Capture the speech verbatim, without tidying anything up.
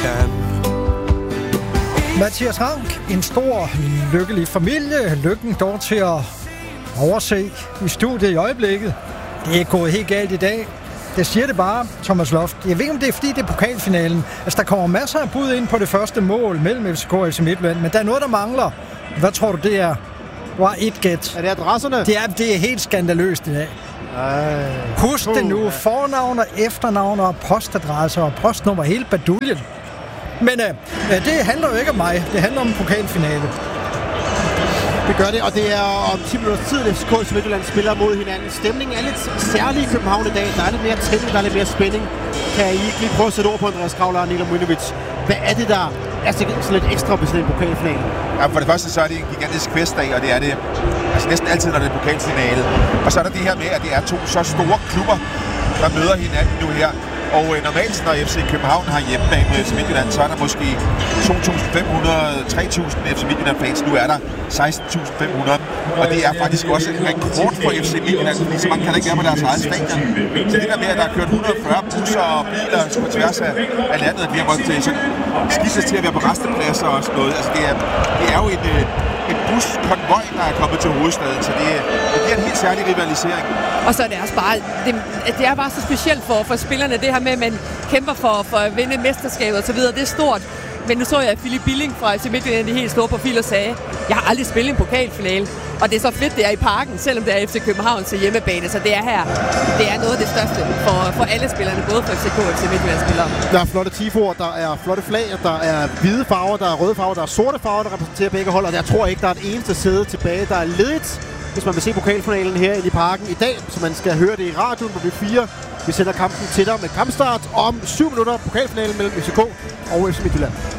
kan. Mathias Rank, en stor, lykkelig familie. Lykken dog til at overse i studiet i øjeblikket. Det er gået helt galt i dag. Det siger det bare, Thomas Loft. Jeg ved ikke, om det er, fordi det er pokalfinalen. Altså, der kommer masser af bud ind på det første mål mellem F C K og F C Midtjylland, men der er noget, der mangler. Hvad tror du, det er? Du har et gæt. Er det adresserne? Det er, det er helt skandaløst i dag. Ej. Husk det nu. Fornavn og efternavn og postadresse og postnummer. Hele baduljen. Men øh, det handler jo ikke om mig. Det handler om en pokalfinale. Det gør det, og det er om ti minutters tid, at F C K og Midtjylland spiller mod hinanden. Stemningen er lidt særlig i København i dag. Der er lidt mere tænding, der er lidt mere spænding. Kan I ikke lige prøve at sætte ord på Andreas Kravler og Nilo Mujnovic? Hvad er det, der er så lidt ekstra ved sådan en pokalfinale? Ja, for det første så er det en gigantisk festdag, og det er det altså næsten altid, når det er pokalfinale. Og så er der det her med, at det er to så store klubber, der møder hinanden nu her. Og øh, normalt, når F C København har hjemmebane med F C Midtjylland, så er der måske to tusind fem hundrede til tre tusind F C Midtjylland-fans. Nu er der seksten tusind fem hundrede, og det er faktisk også en rekord for F C Midtjylland, fordi så mange kan der ikke være på deres eget stadion. Så det der med, at der er kørt et hundrede og fyrre busser og biler på tværs af, af landet, at vi har måttet skiftes til at være på restepladser og sådan noget. Altså, det er, det er jo et, et buskonvoj, der er kommet til hovedstaden, så det, det giver en helt særlig rivalisering. Og så er det også bare, det, det er bare så specielt for, for spillerne, det her med, at man kæmper for, for at vinde mesterskabet og så videre. Det er stort. Men nu så jeg Philip Billing fra F C Midtjylland i helt store profil og sagde, jeg har aldrig spillet en pokalfinale. Og det er så fedt, det er i Parken, selvom det er F C København til hjemmebane. Så det er her, det er noget af det største for, for alle spillerne, både for F C K og F C Midtjylland-spillere. Der er flotte tifoer, der er flotte flag, der er hvide farver, der er røde farver, der er sorte farver, der repræsenterer begge hold. Og jeg tror ikke, der er et eneste sæde tilbage, der er ledigt, hvis man vil se pokalfinalen her i Parken i dag. Så man skal høre det i radioen på B fire. Vi sender kampen til dig med kampstart om syv minutter. Pokalfinalen mellem F C K og F C Midtjylland.